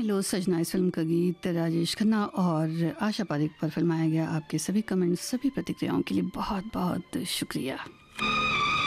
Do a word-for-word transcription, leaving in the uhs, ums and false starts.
मिलो सजना इस फिल्म का गीत राजेश खन्ना और आशा पारेख पर फिल्माया गया। आपके सभी कमेंट्स, सभी प्रतिक्रियाओं के लिए बहुत बहुत शुक्रिया।